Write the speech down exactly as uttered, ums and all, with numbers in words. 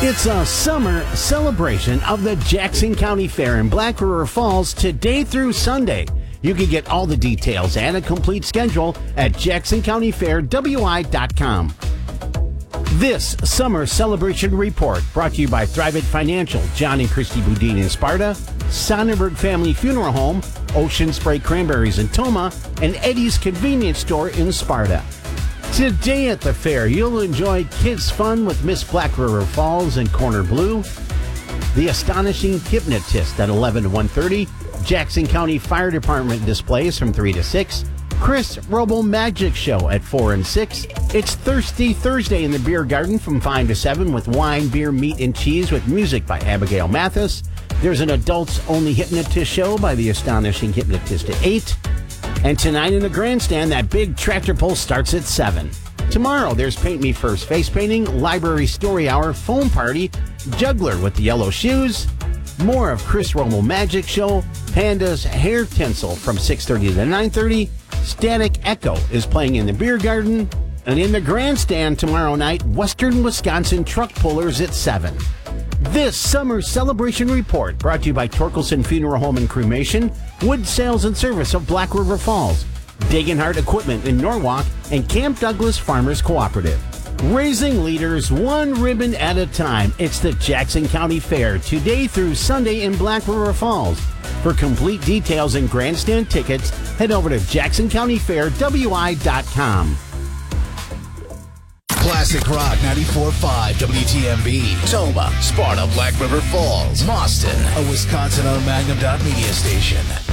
It's a summer celebration of the Jackson County Fair in Black River Falls today through Sunday. You can get all the details and a complete schedule at jackson county fair w i dot com. This summer celebration report brought to you by Thrivent Financial, John and Christy Boudin in Sparta, Sonnenberg Family Funeral Home, Ocean Spray Cranberries in Toma, and Eddie's Convenience Store in Sparta. Today at the fair, you'll enjoy kids' fun with Miss Black River Falls and Corner Blue, The Astonishing Hypnotist at eleven to one thirty, Jackson County Fire Department displays from three to six, Chris Robo Magic Show at four and six. It's Thirsty Thursday in the Beer Garden from five to seven with wine, beer, meat, and cheese with music by Abigail Mathis. There's an adults-only hypnotist show by The Astonishing Hypnotist at eight. And tonight in the grandstand, that big tractor pull starts at seven. Tomorrow, there's Paint Me First face painting, library story hour, foam party, juggler with the yellow shoes, more of Chris Romo Magic Show, Panda's hair tinsel from six thirty to nine thirty, Static Echo is playing in the beer garden, and in the grandstand tomorrow night, Western Wisconsin Truck Pullers at seven. This summer celebration report brought to you by Torkelson Funeral Home and Cremation, Wood Sales and Service of Black River Falls, Dagenhart Equipment in Norwalk, and Camp Douglas Farmers Cooperative. Raising leaders one ribbon at a time. It's the Jackson County Fair today through Sunday in Black River Falls. For complete details and grandstand tickets, head over to jackson county fair w i dot com. Classic Rock ninety-four point five W T M B, Toma, Sparta, Black River Falls, Boston, a Wisconsin-owned Magnum Dot Media station.